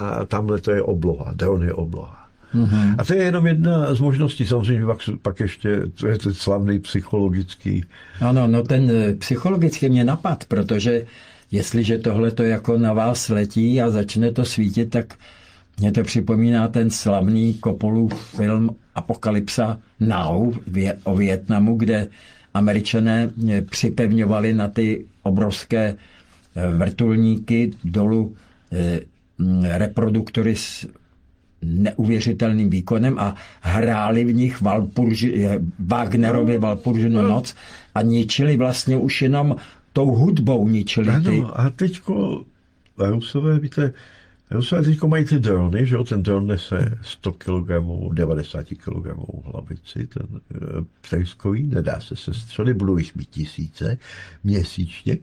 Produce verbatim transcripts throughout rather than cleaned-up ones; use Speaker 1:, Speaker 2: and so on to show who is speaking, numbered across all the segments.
Speaker 1: a tamhle to je obloha, dron je obloha.
Speaker 2: Mm-hmm.
Speaker 1: A to je jenom jedna z možností, samozřejmě pak, pak ještě, to je ten slavný psychologický.
Speaker 2: Ano, no ten psychologicky mě napad, protože jestliže tohle to jako na vás letí a začne to svítit, tak mě to připomíná ten slavný Coppolův film Apokalypsa Now o Vietnamu, kde Američané připevňovali na ty obrovské vrtulníky dolů reproduktory s neuvěřitelným výkonem a hráli v nich Valpurži, Wagnerovi Valpuržinu noc a ničili vlastně už jenom tou hudbou ničili ty.
Speaker 1: Ano, a teďko Rusové, víte, Rusové teďko mají ty drony, že jo, ten dron nese sto kilogramů, devadesát kilogramů hlavici, ten pterskový, nedá se sestřelit, budou jich mít tisíce měsíčně.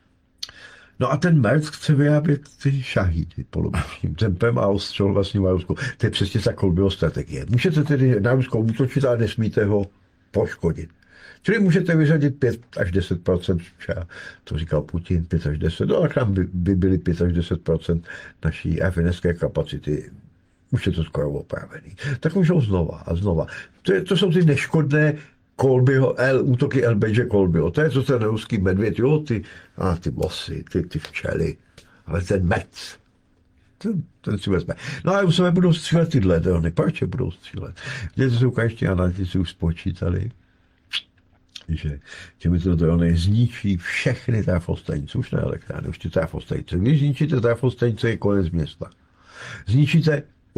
Speaker 1: No a ten Merc chce vyrábět ty šahídy polovičním tempem a ostřel vlastně v Rusku. To je přesně ta Kolběho strategie. Můžete tedy na Rusko útočit, ale nesmíte ho poškodit. Čili můžete vyřadit pět až deset procent, to říkal Putin, pět až deset, no a tam by, by byly pět až deset procent naší rafinerské kapacity. Už je to skoro opravený. Tak můžou znova a znova. To, je, to jsou ty neškodné Kolbyho, L, útoky L B J Kolbyho. To je to ten ruský medvěd, jo, ty, a ty bosy, ty, ty včely, ale ten mec, ten, ten si vezme. No a Rusové budou střílet tyhle drony. Proč je budou střílet? Děti jsou každý analytici už spočítali, že těmito drony zničí všechny trafostanice, už ne elektrárny, už ty trafostanice. Když zničíte trafostanice, je konec města. Zničíte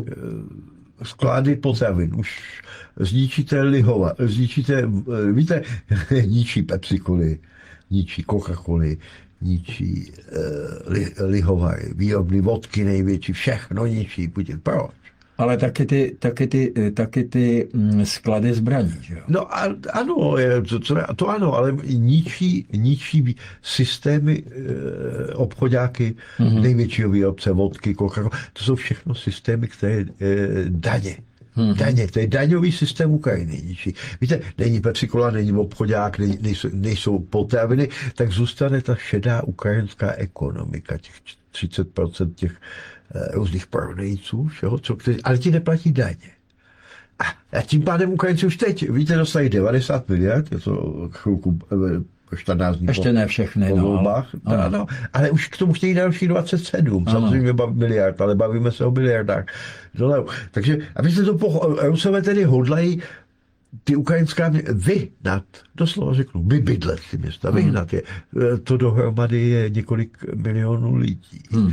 Speaker 1: sklady potravin, už zničíte lihova, zničíte, víte, ničí Pepsi-Coly, ničí Coca-Coly, ničí uh, li, lihovary, výrobny vodky největší, všechno ničí Putin. Proč?
Speaker 2: Ale taky ty, taky ty, taky ty sklady zbraní, že jo?
Speaker 1: No a, ano, to, to, to ano, ale ničí, ničí systémy e, obchodáky, mm-hmm. největšího výrobce vodky, Coca-Cola. To jsou všechno systémy, které e, daně. Mm-hmm. Daně, to je daňový systém Ukrajiny ničí. Víte, není Pepsi-Cola, není obchodák, není, nejsou, nejsou potraviny, tak zůstane ta šedá ukrajinská ekonomika, těch třicet procent těch různých prodejců, co, kteří, ale ti neplatí daně. A, a tím pádem Ukrajinci už teď, víte, dostali devadesát miliard, je to chvilku, čtrnáct dní
Speaker 2: ještě
Speaker 1: po,
Speaker 2: ne všechny,
Speaker 1: po
Speaker 2: no,
Speaker 1: volbách, ale, no, no, ale už k tomu chtějí další dvacet sedm, ano. Samozřejmě miliard, ale bavíme se o miliardách dolarů. Takže, a víte, to po, Rusové tedy hodlají ty ukrajinská vyhnat, doslova řeknu, vybydlet ty města, hmm. vyhnat je. To dohromady je několik milionů lidí. Hmm.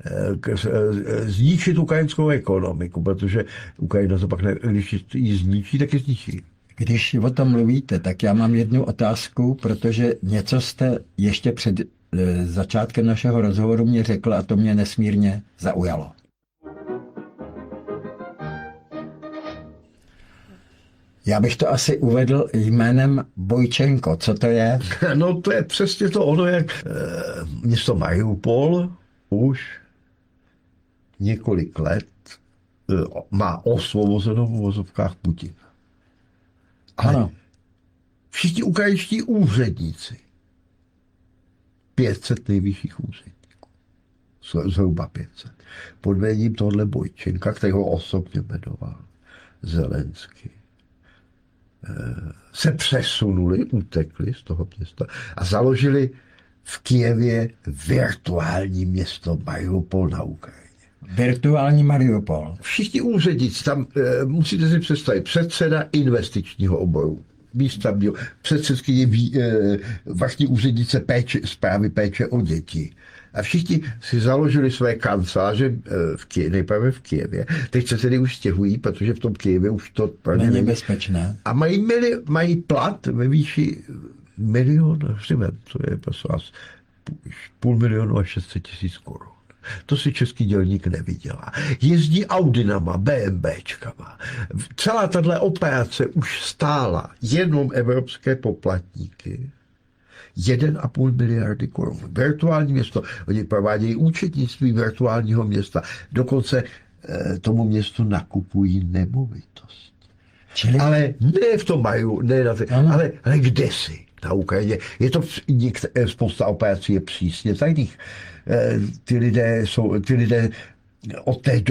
Speaker 1: Zničit ukrajinskou ekonomiku, protože Ukrajina to pak, ne, když ji zničí, tak ji zničí.
Speaker 2: Když o tom mluvíte, tak já mám jednu otázku, protože něco jste ještě před začátkem našeho rozhovoru mě řekl a to mě nesmírně zaujalo. Já bych to asi uvedl jménem Bojčenko. Co to je?
Speaker 1: No to je přesně to ono, jak e, město Mariupol už několik let e, má osvobozenou v uvozovkách Putin. Ale ano. Všichni ukrajinští úředníci, pět set nejvyšších úředníků, zhruba pět set, pod vedením tohohle Bojčenka, který ho osobně jmenoval Zelenský, se přesunuli, utekli z toho města a založili v Kyjevě virtuální město Mariupol na Ukrajině.
Speaker 2: Virtuální Mariupol.
Speaker 1: Všichni úředníci, tam e, musíte si představit, předseda investičního oboru, výstavního, předsedkyně e, vrchní úřednice péče, správy péče o děti. A všichni si založili své kanceláře v Kyjevě, nejprve v Kyjevě. Teď se tedy už stěhují, protože v tom Kyjevě už to
Speaker 2: není bezpečné.
Speaker 1: A mají, mili, mají plat ve výši milion, nevím, to je prosím vás, půl milionu a šest set tisíc korun. To si český dělník nevydělá. Jezdí Audinama, BMWčkama. Celá tato operace už stála jenom evropské poplatníky jeden a půl miliardy korun. Virtuální město. Oni provádějí účetnictví virtuálního města. Dokonce e, tomu městu nakupují nemovitost. Čili? Ale ne v tom mají, ne na ty, ale, ale kde si na Ukrajině. Je to některé, spousta operací je přísně tajných. E, ty lidé jsou, ty lidé od té